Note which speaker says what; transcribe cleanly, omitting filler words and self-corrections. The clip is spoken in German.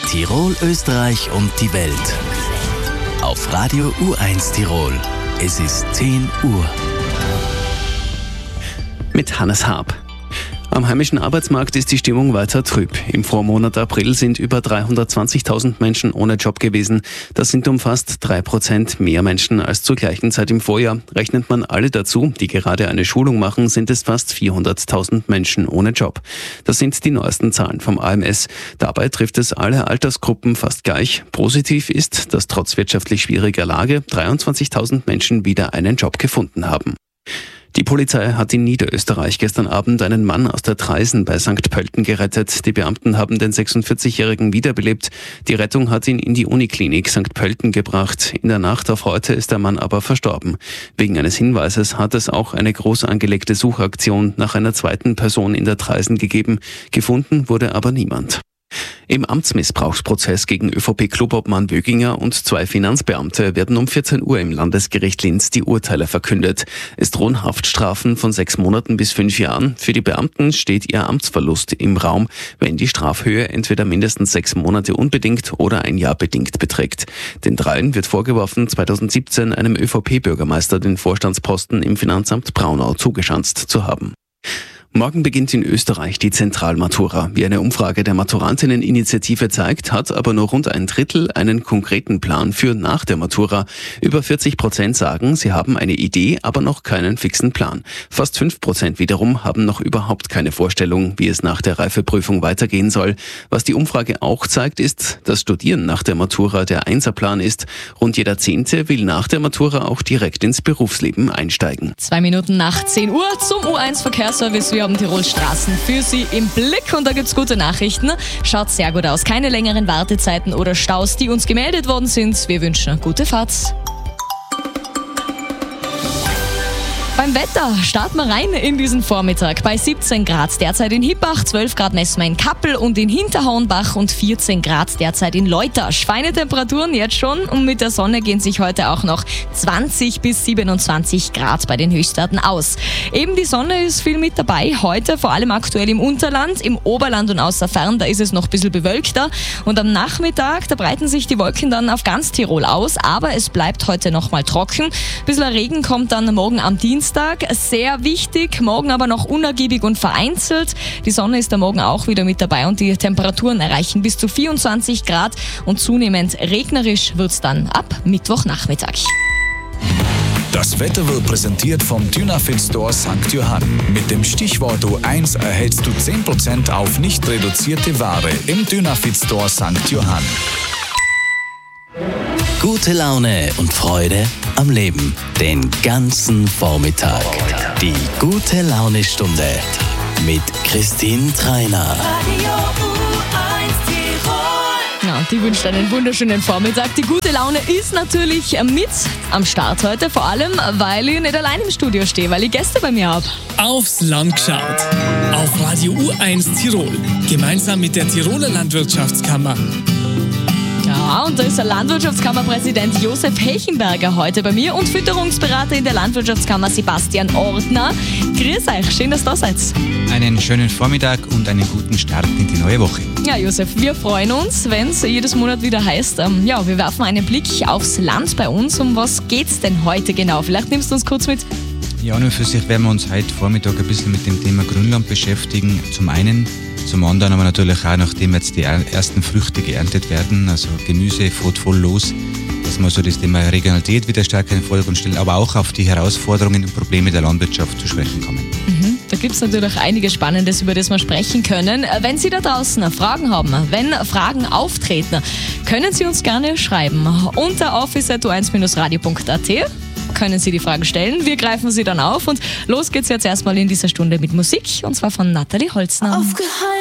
Speaker 1: Tirol, Österreich und die Welt. Auf Radio U1 Tirol. Es ist 10 Uhr.
Speaker 2: Mit Hannes Haab. Am heimischen Arbeitsmarkt ist die Stimmung weiter trüb. Im Vormonat April sind über 320.000 Menschen ohne Job gewesen. Das sind um fast 3% mehr Menschen als zur gleichen Zeit im Vorjahr. Rechnet man alle dazu, die gerade eine Schulung machen, sind es fast 400.000 Menschen ohne Job. Das sind die neuesten Zahlen vom AMS. Dabei trifft es alle Altersgruppen fast gleich. Positiv ist, dass trotz wirtschaftlich schwieriger Lage 23.000 Menschen wieder einen Job gefunden haben. Die Polizei hat in Niederösterreich gestern Abend einen Mann aus der Traisen bei St. Pölten gerettet. Die Beamten haben den 46-Jährigen wiederbelebt. Die Rettung hat ihn in die Uniklinik St. Pölten gebracht. In der Nacht auf heute ist der Mann aber verstorben. Wegen eines Hinweises hat es auch eine groß angelegte Suchaktion nach einer zweiten Person in der Traisen gegeben. Gefunden wurde aber niemand. Im Amtsmissbrauchsprozess gegen ÖVP-Clubobmann Wöginger und 2 Finanzbeamte werden um 14 Uhr im Landesgericht Linz die Urteile verkündet. Es drohen Haftstrafen von 6 Monaten bis 5 Jahren. Für die Beamten steht ihr Amtsverlust im Raum, wenn die Strafhöhe entweder mindestens 6 Monate unbedingt oder 1 Jahr bedingt beträgt. Den dreien wird vorgeworfen, 2017 einem ÖVP-Bürgermeister den Vorstandsposten im Finanzamt Braunau zugeschanzt zu haben. Morgen beginnt in Österreich die Zentralmatura. Wie eine Umfrage der Maturantinneninitiative zeigt, hat aber nur rund ein Drittel einen konkreten Plan für nach der Matura. Über 40% sagen, sie haben eine Idee, aber noch keinen fixen Plan. Fast 5% wiederum haben noch überhaupt keine Vorstellung, wie es nach der Reifeprüfung weitergehen soll. Was die Umfrage auch zeigt, ist, dass Studieren nach der Matura der Einserplan ist. Rund jeder Zehnte will nach der Matura auch direkt ins Berufsleben einsteigen.
Speaker 3: 2 Minuten nach 10 Uhr zum U1-Verkehrsservice. Wir haben Tirols Straßen für Sie im Blick und da gibt's gute Nachrichten. Schaut sehr gut aus. Keine längeren Wartezeiten oder Staus, die uns gemeldet worden sind. Wir wünschen eine gute Fahrt. Beim Wetter starten wir rein in diesen Vormittag. Bei 17 Grad derzeit in Hippach, 12 Grad messen wir in Kappel und in Hinterhauenbach und 14 Grad derzeit in Leutasch. Feine Temperaturen jetzt schon und mit der Sonne gehen sich heute auch noch 20 bis 27 Grad bei den Höchstwerten aus. Eben die Sonne ist viel mit dabei. Heute vor allem aktuell im Unterland, im Oberland und außer Fern, da ist es noch ein bisschen bewölkter. Und am Nachmittag, da breiten sich die Wolken dann auf ganz Tirol aus. Aber es bleibt heute noch mal trocken. Ein bisschen Regen kommt dann morgen am Dienstag. Sehr wichtig, morgen aber noch unergiebig und vereinzelt. Die Sonne ist am Morgen auch wieder mit dabei und die Temperaturen erreichen bis zu 24 Grad und zunehmend regnerisch wird es dann ab Mittwochnachmittag.
Speaker 4: Das Wetter wird präsentiert vom Dynafit Store St. Johann. Mit dem Stichwort U1 erhältst du 10% auf nicht reduzierte Ware im Dynafit Store St. Johann.
Speaker 1: Gute Laune und Freude am Leben. Den ganzen Vormittag. Die Gute-Laune-Stunde mit Christine Treiner.
Speaker 3: Ja, die wünscht einen wunderschönen Vormittag. Die gute Laune ist natürlich mit am Start heute. Vor allem, weil ich nicht allein im Studio stehe, weil ich Gäste bei mir habe.
Speaker 5: Aufs Land geschaut. Auf Radio U1 Tirol. Gemeinsam mit der Tiroler Landwirtschaftskammer.
Speaker 3: Ja, und da ist der Landwirtschaftskammerpräsident Josef Hechenberger heute bei mir und Fütterungsberater in der Landwirtschaftskammer Sebastian Ordner. Grüß euch, schön, dass ihr da seid.
Speaker 6: Einen schönen Vormittag und einen guten Start in die neue Woche.
Speaker 3: Ja, Josef, wir freuen uns, wenn es jedes Monat wieder heißt, wir werfen einen Blick aufs Land bei uns. Um was geht's denn heute genau? Vielleicht nimmst du uns kurz mit.
Speaker 6: Ja, und für sich werden wir uns heute Vormittag ein bisschen mit dem Thema Grünland beschäftigen. Zum einen, zum anderen aber natürlich auch, nachdem jetzt die ersten Früchte geerntet werden, also Gemüse fährt voll los, dass wir so das Thema Regionalität wieder stärker in den Vordergrund stellen, aber auch auf die Herausforderungen und Probleme der Landwirtschaft zu sprechen kommen.
Speaker 3: Da gibt es natürlich einiges Spannendes, über das wir sprechen können. Wenn Sie da draußen Fragen haben, wenn Fragen auftreten, können Sie uns gerne schreiben. Unter office@u1-radio.at können Sie die Fragen stellen. Wir greifen sie dann auf und los geht's jetzt erstmal in dieser Stunde mit Musik und zwar von Nathalie Holzner.